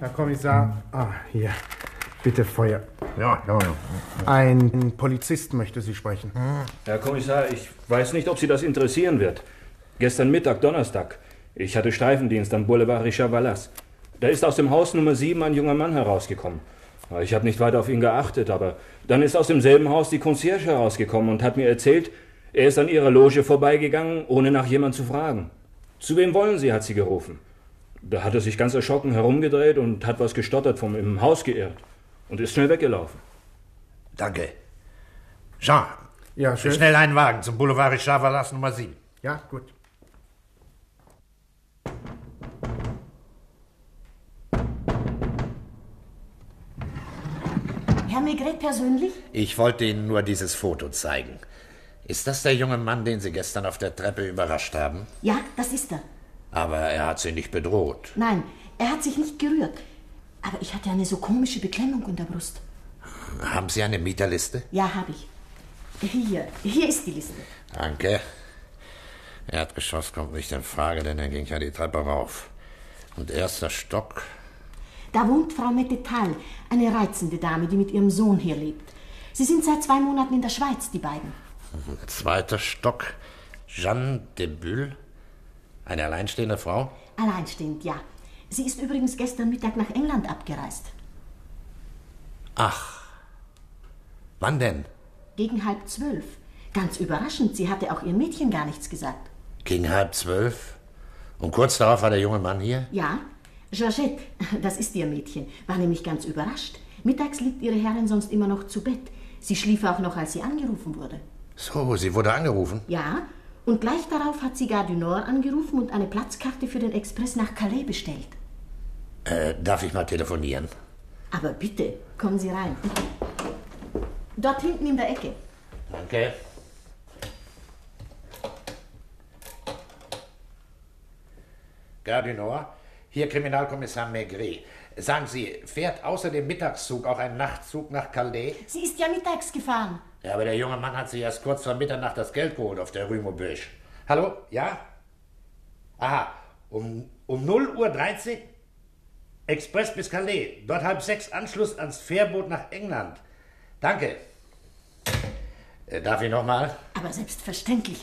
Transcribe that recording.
Herr Kommissar, hier, bitte Feuer. Ja. Ein Polizist möchte Sie sprechen. Herr Kommissar, ich weiß nicht, ob Sie das interessieren wird. Gestern Mittag, Donnerstag, ich hatte Streifendienst am Boulevard Richard Vallas. Da ist aus dem Haus Nummer 7 ein junger Mann herausgekommen. Ich habe nicht weiter auf ihn geachtet, aber dann ist aus demselben Haus die Concierge herausgekommen und hat mir erzählt, er ist an ihrer Loge vorbeigegangen, ohne nach jemand zu fragen. Zu wem wollen Sie, hat sie gerufen. Da hat er sich ganz erschrocken herumgedreht und hat was gestottert, vom im Haus geirrt und ist schnell weggelaufen. Danke. Jean, Ja, schön. schnell einen Wagen zum Boulevard Richard Vallas Nummer 7. Ja, gut. Herr Maigret persönlich? Ich wollte Ihnen nur dieses Foto zeigen. Ist das der junge Mann, den Sie gestern auf der Treppe überrascht haben? Ja, das ist er. Aber er hat Sie nicht bedroht. Nein, er hat sich nicht gerührt. Aber ich hatte eine so komische Beklemmung in der Brust. Haben Sie eine Mieterliste? Ja, habe ich. Hier ist die Liste. Danke. Erdgeschoss kommt nicht in Frage, denn er ging ja die Treppe rauf. Und erster Stock? Da wohnt Frau Mettetal, eine reizende Dame, die mit ihrem Sohn hier lebt. Sie sind seit 2 Monaten in der Schweiz, die beiden. Zweiter Stock? Jeanne de Bulle? Eine alleinstehende Frau? Alleinstehend, ja. Sie ist übrigens gestern Mittag nach England abgereist. Ach. Wann denn? Gegen 11:30. Ganz überraschend, sie hatte auch ihrem Mädchen gar nichts gesagt. Gegen 11:30? Und kurz darauf war der junge Mann hier? Ja, Georgette, das ist ihr Mädchen, war nämlich ganz überrascht. Mittags liegt ihre Herrin sonst immer noch zu Bett. Sie schlief auch noch, als sie angerufen wurde. So, sie wurde angerufen? Ja, und gleich darauf hat sie Gare du Nord angerufen und eine Platzkarte für den Express nach Calais bestellt. Darf ich mal telefonieren? Aber bitte, kommen Sie rein. Dort hinten in der Ecke. Danke. Gare du Nord, hier Kriminalkommissar Maigret. Sagen Sie, fährt außer dem Mittagszug auch ein Nachtzug nach Calais? Sie ist ja mittags gefahren. Ja, aber der junge Mann hat sich erst kurz vor Mitternacht das Geld geholt auf der Rue Maubeuge. Hallo? Ja? Aha, um 0:13 Uhr? Express bis Calais. Dort 5:30 Anschluss ans Fährboot nach England. Danke. Darf ich noch mal? Aber selbstverständlich.